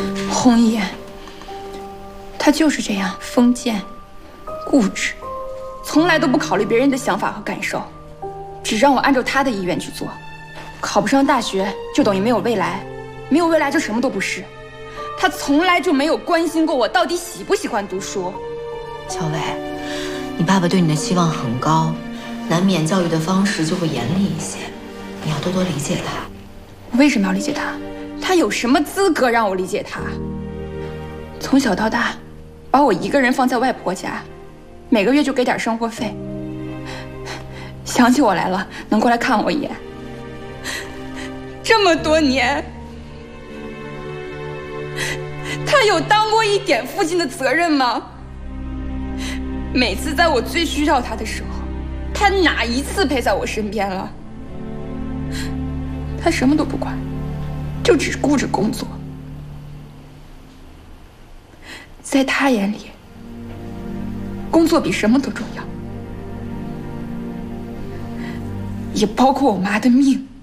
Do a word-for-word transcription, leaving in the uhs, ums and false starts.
红叶，他就是这样封建、固执，从来都不考虑别人的想法和感受，只让我按照他的意愿去做。考不上大学就等于没有未来，没有未来就什么都不是。他从来就没有关心过我到底喜不喜欢读书。 小伟，你爸爸对你的期望很高，难免教育的方式就会严厉一些，你要多多理解他。 我为什么要理解他？他有什么资格让我理解他？从小到大，把我一个人放在外婆家，每个月就给点生活费。想起我来了，能过来看我一眼。这么多年，他有当过一点父亲的责任吗？每次在我最需要他的时候，他哪一次陪在我身边了？他什么都不管，就只顾着工作。在他眼里，工作比什么都重要，也包括我妈的命。